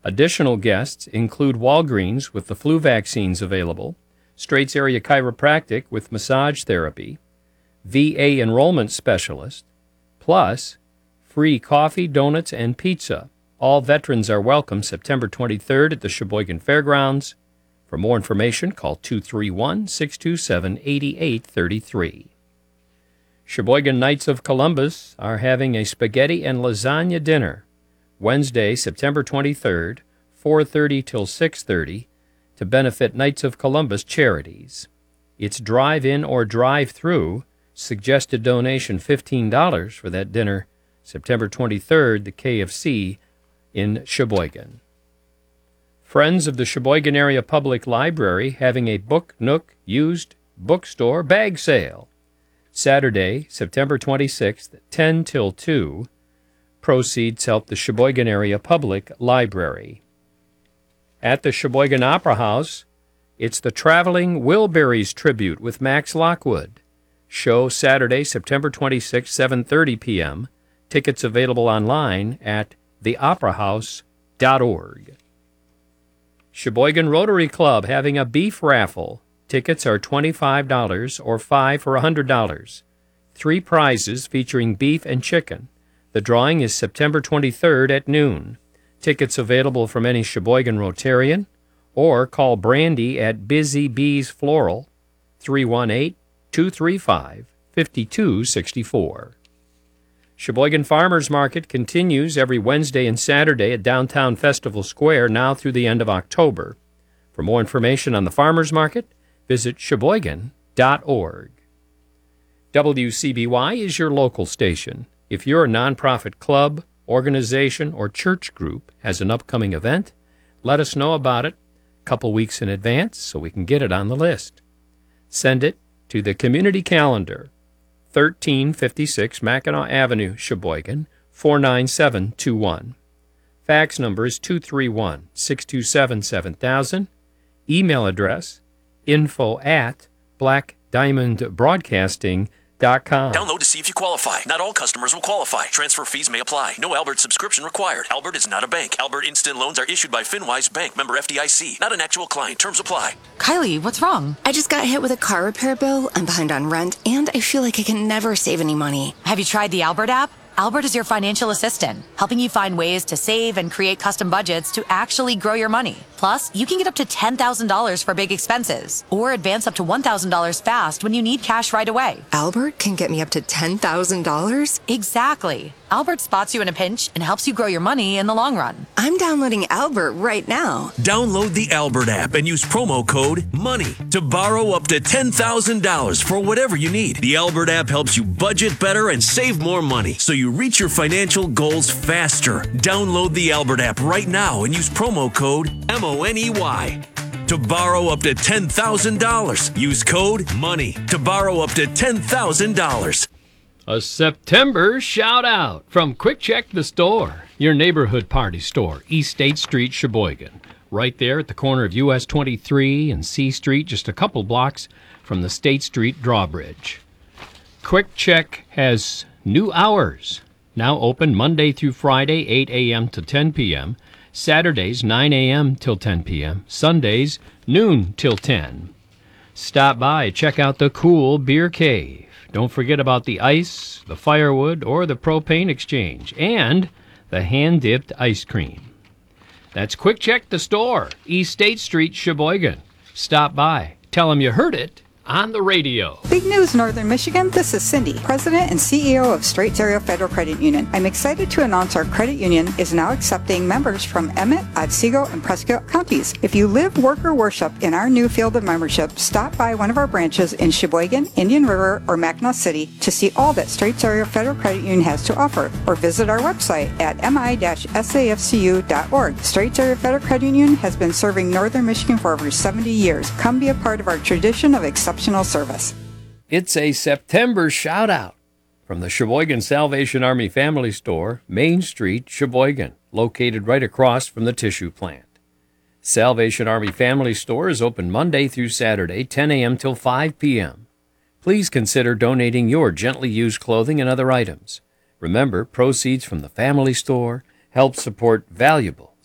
Additional guests include Walgreens with the flu vaccines available, Straits Area Chiropractic with massage therapy, VA enrollment specialist, plus free coffee, donuts, and pizza. All veterans are welcome September 23rd at the Sheboygan Fairgrounds. For more information, call 231-627-8833. Sheboygan Knights of Columbus are having a spaghetti and lasagna dinner Wednesday, September 23rd, 4:30 till 6:30, to benefit Knights of Columbus charities. It's drive-in or drive-through. Suggested donation $15 for that dinner, September 23rd, the KFC in Sheboygan. Friends of the Sheboygan Area Public Library having a Book Nook used bookstore bag sale. Saturday, September 26th, 10 till 2. Proceeds help the Sheboygan Area Public Library. At the Sheboygan Opera House, it's the Traveling Wilburys Tribute with Max Lockwood. Show Saturday, September 26, 7:30 p.m. Tickets available online at theoperahouse.org. Sheboygan Rotary Club having a beef raffle. Tickets are $25 or 5 for $100. 3 prizes featuring beef and chicken. The drawing is September 23rd at noon. Tickets available from any Sheboygan Rotarian, or call Brandy at Busy Bees Floral, 318-235-5264. Sheboygan Farmers Market continues every Wednesday and Saturday at Downtown Festival Square now through the end of October. For more information on the Farmers Market, visit Sheboygan.org. WCBY is your local station. If your nonprofit club, organization, or church group has an upcoming event, let us know about it a couple weeks in advance so we can get it on the list. Send it to the Community Calendar, 1356 Mackinac Avenue, Sheboygan, 49721. Fax number is 231-627-7000. Email address, info@blackdiamondbroadcasting.com. Download to see if you qualify. Not all customers will qualify. Transfer fees may apply. No Albert subscription required. Albert is not a bank. Albert Instant Loans are issued by FinWise Bank, member FDIC. Not an actual client. Terms apply. Kylie, what's wrong? I just got hit with a car repair bill. I'm behind on rent, and I feel like I can never save any money. Have you tried the Albert app? Albert is your financial assistant, helping you find ways to save and create custom budgets to actually grow your money. Plus, you can get up to $10,000 for big expenses, or advance up to $1,000 fast when you need cash right away. Albert can get me up to $10,000? Exactly. Albert spots you in a pinch and helps you grow your money in the long run. I'm downloading Albert right now. Download the Albert app and use promo code MONEY to borrow up to $10,000 for whatever you need. The Albert app helps you budget better and save more money so you reach your financial goals faster. Download the Albert app right now and use promo code MONEY to borrow up to $10,000. Use code MONEY to borrow up to $10,000. A September shout-out from Quick Check the Store, your neighborhood party store, East State Street, Sheboygan. Right there at the corner of US 23 and C Street, just a couple blocks from the State Street drawbridge. Quick Check has new hours, now open Monday through Friday, 8 a.m. to 10 p.m., Saturdays, 9 a.m. till 10 p.m., Sundays, noon till 10. Stop by, check out the cool beer cave. Don't forget about the ice, the firewood, or the propane exchange, and the hand-dipped ice cream. That's Quick Check the Store, East State Street, Sheboygan. Stop by. Tell them you heard it on the radio. Big news, Northern Michigan. This is Cindy, President and CEO of Straits Area Federal Credit Union. I'm excited to announce our credit union is now accepting members from Emmett, Otsego, and Prescott counties. If you live, work, or worship in our new field of membership, stop by one of our branches in Sheboygan, Indian River, or Mackinac City to see all that Straits Area Federal Credit Union has to offer, or visit our website at mi-safcu.org. Straits Area Federal Credit Union has been serving Northern Michigan for over 70 years. Come be a part of our tradition of exceptional service. It's a September shout-out from the Sheboygan Salvation Army Family Store, Main Street, Sheboygan, located right across from the tissue plant. Salvation Army Family Store is open Monday through Saturday, 10 a.m. till 5 p.m. Please consider donating your gently used clothing and other items. Remember, proceeds from the family store help support valuable